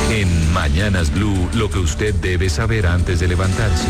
En Mañanas Blue, lo que usted debe saber antes de levantarse.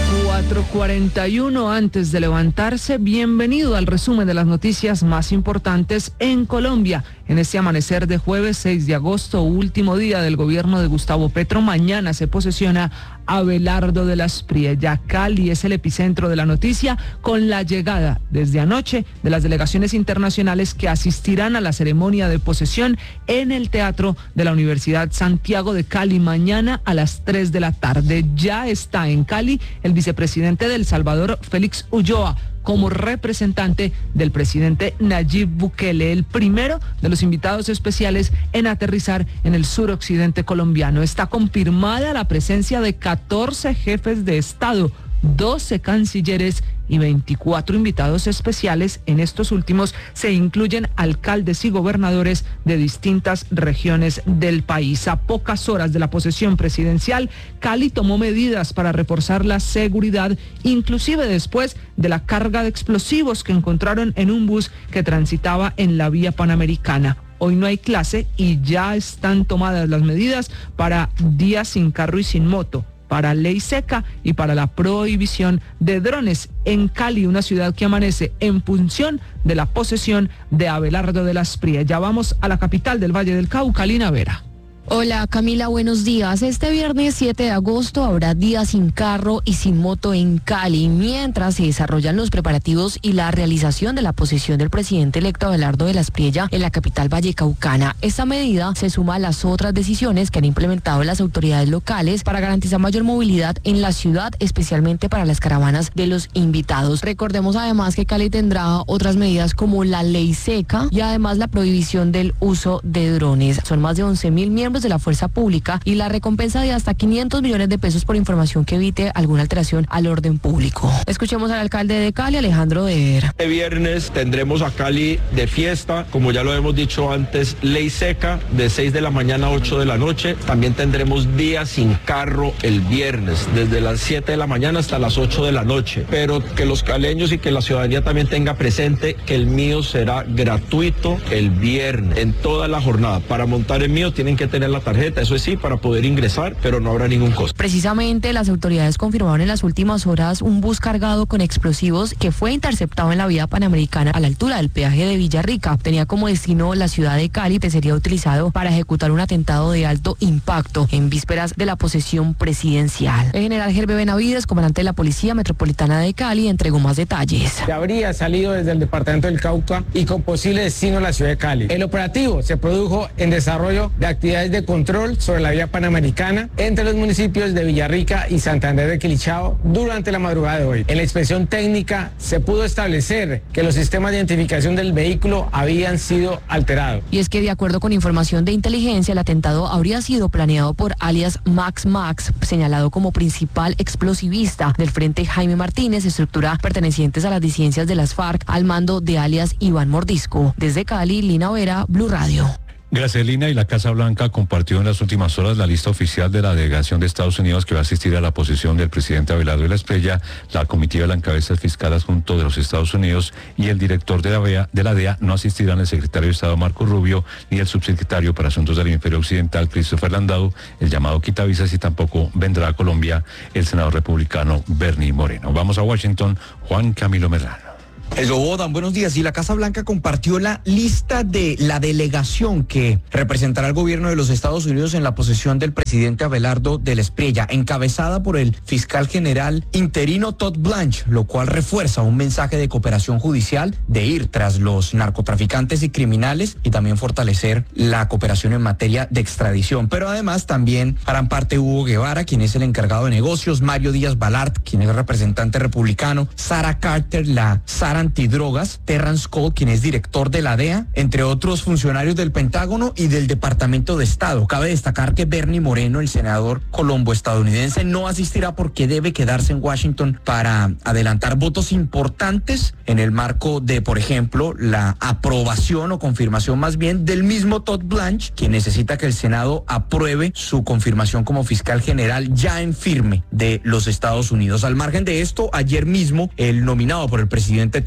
4:41 antes de levantarse. Bienvenido al resumen de las noticias más importantes en Colombia. En este amanecer de jueves 6 de agosto, último día del gobierno de Gustavo Petro, mañana se posesiona Abelardo de la Espriella. Cali es el epicentro de la noticia, con la llegada desde anoche de las delegaciones internacionales que asistirán a la ceremonia de posesión en el Teatro de la Universidad Santiago de Cali mañana a las 3 de la tarde. Ya está en Cali el vicepresidente de El Salvador, Félix Ulloa, como representante del presidente Nayib Bukele, el primero de los invitados especiales en aterrizar en el suroccidente colombiano. Está confirmada la presencia de 14 jefes de Estado, 12 cancilleres y 24 invitados especiales. En estos últimos se incluyen alcaldes y gobernadores de distintas regiones del país. A pocas horas de la posesión presidencial, Cali tomó medidas para reforzar la seguridad, inclusive después de la carga de explosivos que encontraron en un bus que transitaba en la vía panamericana. Hoy no hay clase y ya están tomadas las medidas para días sin carro y sin moto, para ley seca y para la prohibición de drones en Cali, una ciudad que amanece en función de la posesión de Abelardo de la Espriella. Ya vamos a la capital del Valle del Cauca, Lina Vera. Hola Camila, buenos días. Este viernes 7 de agosto habrá día sin carro y sin moto en Cali, mientras se desarrollan los preparativos y la realización de la posesión del presidente electo Abelardo de la Espriella en la capital vallecaucana. Esta medida se suma a las otras decisiones que han implementado las autoridades locales para garantizar mayor movilidad en la ciudad, especialmente para las caravanas de los invitados. Recordemos además que Cali tendrá otras medidas como la ley seca y además la prohibición del uso de drones. Son más de 11.000 miembros de la fuerza pública y la recompensa de hasta 500 millones de pesos por información que evite alguna alteración al orden público. Escuchemos al alcalde de Cali, Alejandro Deer. Este viernes tendremos a Cali de fiesta, como ya lo hemos dicho antes, ley seca de 6 de la mañana a 8 de la noche. También tendremos día sin carro el viernes, desde las 7 de la mañana hasta las 8 de la noche. Pero que los caleños y que la ciudadanía también tenga presente que el mío será gratuito el viernes, en toda la jornada. Para montar el mío tienen que tener la tarjeta, eso sí, para poder ingresar, pero no habrá ningún costo. Precisamente las autoridades confirmaron en las últimas horas un bus cargado con explosivos que fue interceptado en la vía panamericana a la altura del peaje de Villarrica. Tenía como destino la ciudad de Cali, que sería utilizado para ejecutar un atentado de alto impacto en vísperas de la posesión presidencial. El general Gerbe Benavides, comandante de la Policía Metropolitana de Cali, entregó más detalles. Se habría salido desde el departamento del Cauca y con posible destino a la ciudad de Cali. El operativo se produjo en desarrollo de actividades de control sobre la vía panamericana entre los municipios de Villarrica y Santander de Quilichao durante la madrugada de hoy. En la inspección técnica se pudo establecer que los sistemas de identificación del vehículo habían sido alterados. Y es que de acuerdo con información de inteligencia, el atentado habría sido planeado por alias Max, señalado como principal explosivista del Frente Jaime Martínez, estructura pertenecientes a las disidencias de las FARC, al mando de alias Iván Mordisco. Desde Cali, Lina Vera, Blue Radio. Gracias, Lina. Y la Casa Blanca compartió en las últimas horas la lista oficial de la delegación de Estados Unidos que va a asistir a la posesión del presidente Abelardo de la Espriella. La comitiva la encabeza el fiscal adjunto de los Estados Unidos y el director de la DEA. No asistirán el secretario de Estado Marco Rubio ni el subsecretario para Asuntos del Hemisferio Occidental Christopher Landau, el llamado quitavisas, y tampoco vendrá a Colombia el senador republicano Bernie Moreno. Vamos a Washington, Juan Camilo Medrano. Eslobodan, buenos días. Y la Casa Blanca compartió la lista de la delegación que representará al gobierno de los Estados Unidos en la posesión del presidente Abelardo de la Espriella, encabezada por el fiscal general interino Todd Blanche, lo cual refuerza un mensaje de cooperación judicial, de ir tras los narcotraficantes y criminales y también fortalecer la cooperación en materia de extradición. Pero además también harán parte Hugo Guevara, quien es el encargado de negocios, Mario Díaz Balart, quien es representante republicano, Sarah Carter, la Sara antidrogas, Terrence Cole, quien es director de la DEA, entre otros funcionarios del Pentágono y del Departamento de Estado. Cabe destacar que Bernie Moreno, el senador colombo estadounidense, no asistirá porque debe quedarse en Washington para adelantar votos importantes en el marco de, por ejemplo, la aprobación o confirmación más bien del mismo Todd Blanche, quien necesita que el Senado apruebe su confirmación como fiscal general ya en firme de los Estados Unidos. Al margen de esto, ayer mismo el nominado por el presidente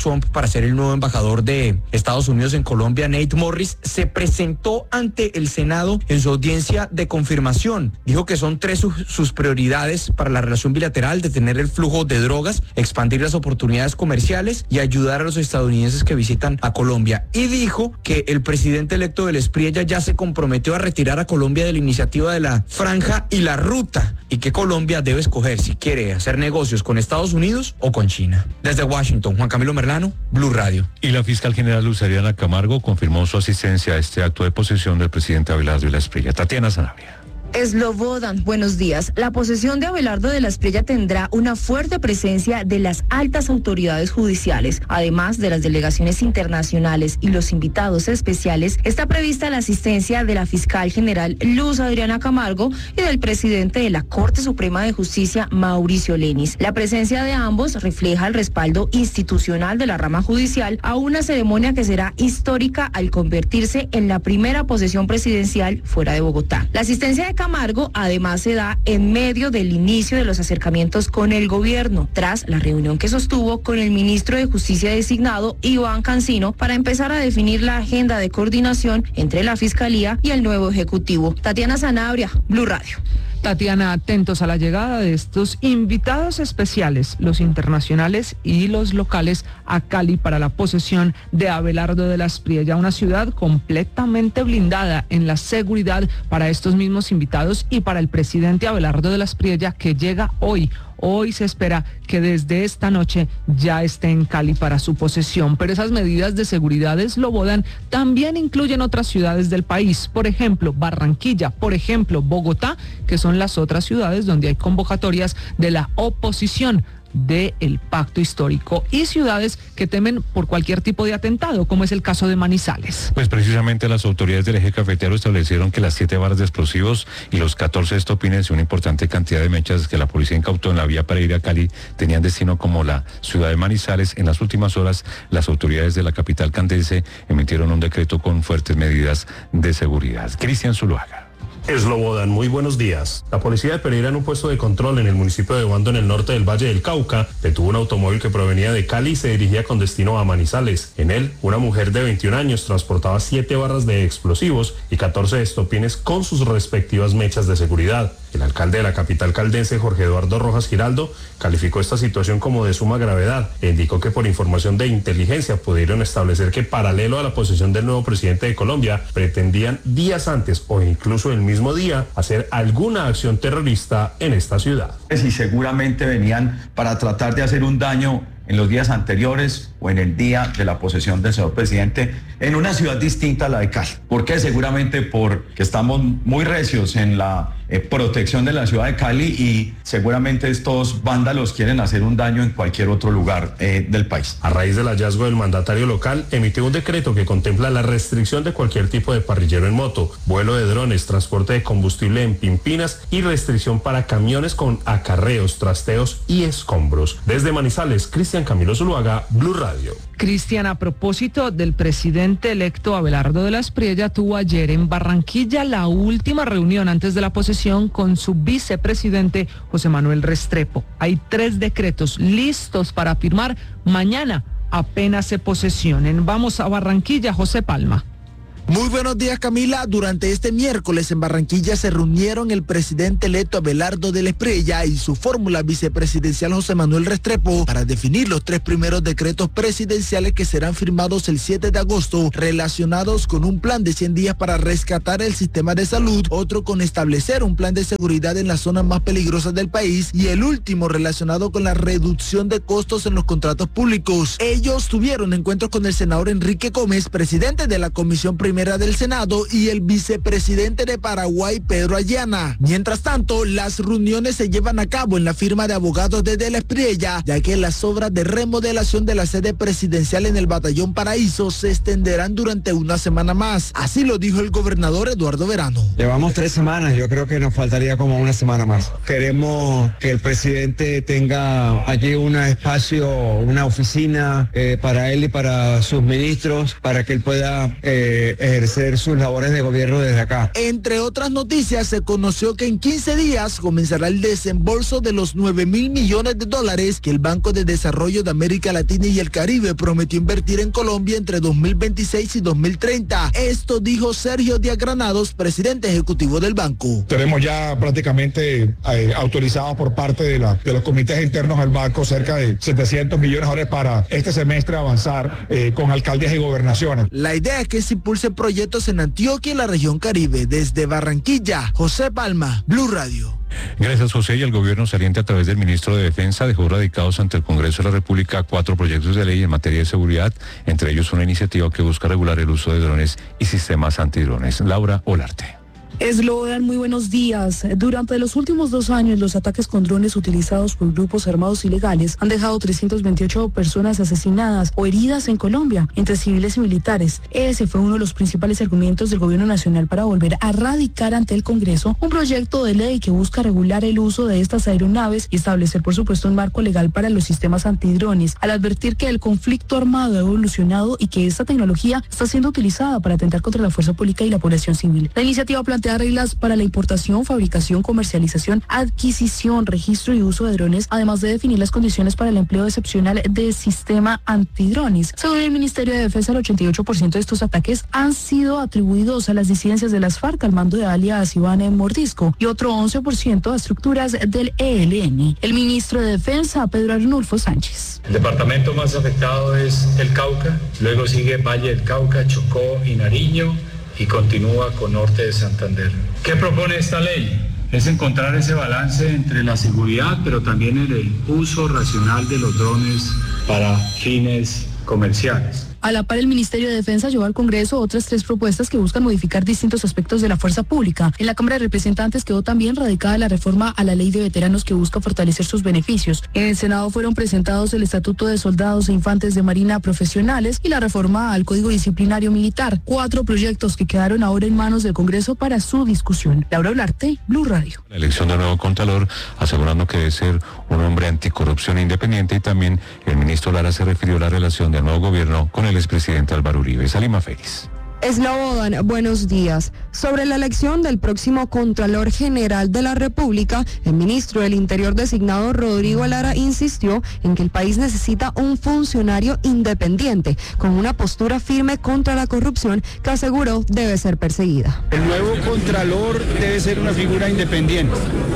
Trump para ser el nuevo embajador de Estados Unidos en Colombia, Nate Morris, se presentó ante el Senado en su audiencia de confirmación. Dijo que son tres sus prioridades para la relación bilateral: detener el flujo de drogas, expandir las oportunidades comerciales y ayudar a los estadounidenses que visitan a Colombia. Y dijo que el presidente electo del Espriella ya se comprometió a retirar a Colombia de la iniciativa de la Franja y la Ruta, y que Colombia debe escoger si quiere hacer negocios con Estados Unidos o con China. Desde Washington, Juan Camilo Merlano, Blue Radio. Y la fiscal general Luz Adriana Camargo confirmó su asistencia a este acto de posesión del presidente Abelardo de la Espriella. Tatiana Sanabria. Slobodan, buenos días. La posesión de Abelardo de la Espriella tendrá una fuerte presencia de las altas autoridades judiciales. Además de las delegaciones internacionales y los invitados especiales, está prevista la asistencia de la fiscal general Luz Adriana Camargo y del presidente de la Corte Suprema de Justicia, Mauricio Lenis. La presencia de ambos refleja el respaldo institucional de la rama judicial a una ceremonia que será histórica al convertirse en la primera posesión presidencial fuera de Bogotá. La asistencia de Camargo además se da en medio del inicio de los acercamientos con el gobierno, tras la reunión que sostuvo con el ministro de Justicia designado, Iván Cancino, para empezar a definir la agenda de coordinación entre la Fiscalía y el nuevo Ejecutivo. Tatiana Sanabria, Blue Radio. Tatiana, atentos a la llegada de estos invitados especiales, los internacionales y los locales, a Cali para la posesión de Abelardo de la Espriella, una ciudad completamente blindada en la seguridad para estos mismos invitados y para el presidente Abelardo de la Espriella, que llega hoy. Hoy se espera que desde esta noche ya esté en Cali para su posesión, pero esas medidas de seguridad de Slobodan también incluyen otras ciudades del país, por ejemplo Barranquilla, por ejemplo Bogotá, que son las otras ciudades donde hay convocatorias de la oposición del pacto histórico, y ciudades que temen por cualquier tipo de atentado, como es el caso de Manizales. Pues precisamente las autoridades del eje cafetero establecieron que las 7 barras de explosivos y los 14 estopines y una importante cantidad de mechas que la policía incautó en la vía para ir a Cali tenían destino como la ciudad de Manizales. En las últimas horas, las autoridades de la capital candense emitieron un decreto con fuertes medidas de seguridad. Cristian Zuluaga. Slobodan, muy buenos días. La policía de Pereira, en un puesto de control en el municipio de Obando, en el norte del Valle del Cauca, detuvo un automóvil que provenía de Cali y se dirigía con destino a Manizales. En él, una mujer de 21 años transportaba 7 barras de explosivos y 14 estopines con sus respectivas mechas de seguridad. El alcalde de la capital caldense, Jorge Eduardo Rojas Giraldo, calificó esta situación como de suma gravedad e indicó que por información de inteligencia pudieron establecer que, paralelo a la posesión del nuevo presidente de Colombia, pretendían días antes o incluso el mismo día hacer alguna acción terrorista en esta ciudad. Y seguramente venían para tratar de hacer un daño en los días anteriores o en el día de la posesión del señor presidente en una ciudad distinta a la de Cali. ¿Por qué? Seguramente porque estamos muy recios en la protección de la ciudad de Cali y seguramente estos vándalos quieren hacer un daño en cualquier otro lugar del país. A raíz del hallazgo del mandatario local, emitió un decreto que contempla la restricción de cualquier tipo de parrillero en moto, vuelo de drones, transporte de combustible en pimpinas y restricción para camiones con acarreos, trasteos y escombros. Desde Manizales, Cristian Camilo Zuluaga, Blue Radio. Cristian, a propósito del presidente electo Abelardo de la Espriella, tuvo ayer en Barranquilla la última reunión antes de la posesión con su vicepresidente José Manuel Restrepo. Hay 3 decretos listos para firmar mañana, apenas se posesionen. Vamos a Barranquilla, José Palma. Muy buenos días, Camila. Durante este miércoles en Barranquilla se reunieron el presidente electo Abelardo de la Espriella y su fórmula vicepresidencial José Manuel Restrepo para definir los 3 primeros decretos presidenciales que serán firmados el 7 de agosto, relacionados con un plan de 100 días para rescatar el sistema de salud, otro con establecer un plan de seguridad en las zonas más peligrosas del país y el último relacionado con la reducción de costos en los contratos públicos. Ellos tuvieron encuentros con el senador Enrique Gómez, presidente de la Comisión Primera del Senado, y el vicepresidente de Paraguay, Pedro Ayana. Mientras tanto, las reuniones se llevan a cabo en la firma de abogados de la Espriella, ya que las obras de remodelación de la sede presidencial en el Batallón Paraíso se extenderán durante una semana más. Así lo dijo el gobernador Eduardo Verano. Llevamos 3 semanas, yo creo que nos faltaría como una semana más. Queremos que el presidente tenga allí un espacio, una oficina para él y para sus ministros, para que él pueda ejercer sus labores de gobierno desde acá. Entre otras noticias, se conoció que en 15 días comenzará el desembolso de los 9.000 millones de dólares que el Banco de Desarrollo de América Latina y el Caribe prometió invertir en Colombia entre 2026 y 2030. Esto dijo Sergio Díaz Granados, presidente ejecutivo del banco. Tenemos ya prácticamente autorizados por parte de los comités internos del banco cerca de 700 millones de dólares para este semestre avanzar con alcaldías y gobernaciones. La idea es que se impulsen proyectos en Antioquia y la región Caribe. Desde Barranquilla, José Palma, Blue Radio. Gracias, José. Y el gobierno saliente, a través del ministro de Defensa, dejó radicados ante el Congreso de la República 4 proyectos de ley en materia de seguridad, entre ellos una iniciativa que busca regular el uso de drones y sistemas antidrones. Laura Olarte. Eslogan, muy buenos días. Durante los últimos 2 años, los ataques con drones utilizados por grupos armados ilegales han dejado 328 personas asesinadas o heridas en Colombia, entre civiles y militares. Ese fue uno de los principales argumentos del gobierno nacional para volver a radicar ante el Congreso un proyecto de ley que busca regular el uso de estas aeronaves y establecer, por supuesto, un marco legal para los sistemas antidrones, al advertir que el conflicto armado ha evolucionado y que esta tecnología está siendo utilizada para atentar contra la fuerza pública y la población civil. La iniciativa plantea reglas para la importación, fabricación, comercialización, adquisición, registro y uso de drones, además de definir las condiciones para el empleo excepcional del sistema antidrones. Según el Ministerio de Defensa, el 88% de estos ataques han sido atribuidos a las disidencias de las FARC al mando de alias Iván Mordisco y otro 11% a estructuras del ELN. El ministro de Defensa, Pedro Arnulfo Sánchez. El departamento más afectado es el Cauca, luego sigue Valle del Cauca, Chocó y Nariño, y continúa con Norte de Santander. ¿Qué propone esta ley? Es encontrar ese balance entre la seguridad, pero también el uso racional de los drones para fines comerciales. A la par, el Ministerio de Defensa llevó al Congreso otras 3 propuestas que buscan modificar distintos aspectos de la fuerza pública. En la Cámara de Representantes quedó también radicada la reforma a la Ley de Veteranos que busca fortalecer sus beneficios. En el Senado fueron presentados el Estatuto de Soldados e Infantes de Marina Profesionales y la reforma al Código Disciplinario Militar. 4 proyectos que quedaron ahora en manos del Congreso para su discusión. Laura Olarte, Blue Radio. La elección del nuevo Contralor, asegurando que debe ser un hombre anticorrupción e independiente, y también el ministro Lara se refirió a la relación del nuevo gobierno con el expresidente Álvaro Uribe. Salima Félix. Slobodan, buenos días. Sobre la elección del próximo Contralor General de la República, el ministro del Interior designado Rodrigo Lara insistió en que el país necesita un funcionario independiente, con una postura firme contra la corrupción que aseguró debe ser perseguida. El nuevo Contralor debe ser una figura independiente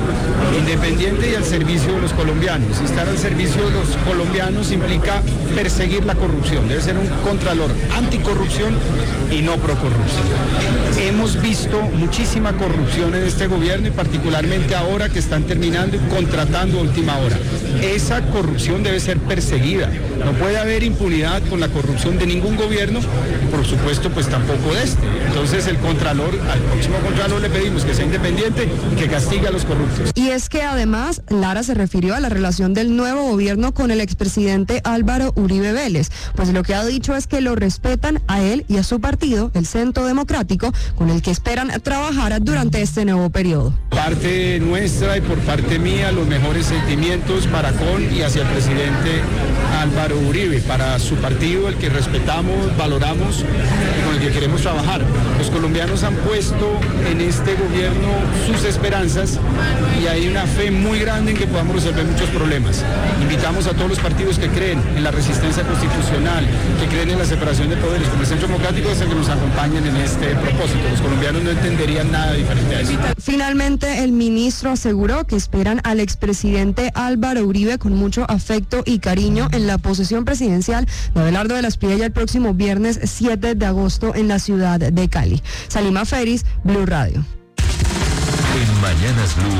y al servicio de los colombianos. Estar al servicio de los colombianos implica perseguir la corrupción. Debe ser un Contralor anticorrupción y no procorrupción. Hemos visto muchísima corrupción en este gobierno y particularmente ahora que están terminando y contratando a última hora. Esa corrupción debe ser perseguida. No puede haber impunidad con la corrupción de ningún gobierno, por supuesto pues tampoco de este. Entonces al próximo Contralor le pedimos que sea independiente y que castigue a los corruptos. Y es que además Lara se refirió a la relación del nuevo gobierno con el expresidente Álvaro Uribe Vélez, pues lo que ha dicho es que lo respetan a él y a su partido, el Centro Democrático, con el que esperan trabajar durante este nuevo periodo. Parte nuestra y por parte mía, los mejores sentimientos para con y hacia el presidente Álvaro Uribe, para su partido, el que respetamos, valoramos y con el que queremos trabajar. Los colombianos han puesto en este gobierno sus esperanzas y hay una fe muy grande en que podamos resolver muchos problemas. Invitamos a todos los partidos que creen en la resistencia constitucional, que creen en la separación de poderes, como el Centro Democrático, hasta que nos acompañen en este propósito. Los colombianos no entenderían nada diferente a eso. Finalmente, el ministro aseguró que esperan al expresidente Álvaro Uribe con mucho afecto y cariño en la posesión presidencial de Abelardo de la Espriella el próximo viernes 7 de agosto en la ciudad de Cali. Salima Félix, Blue Radio. En Mañanas Blue.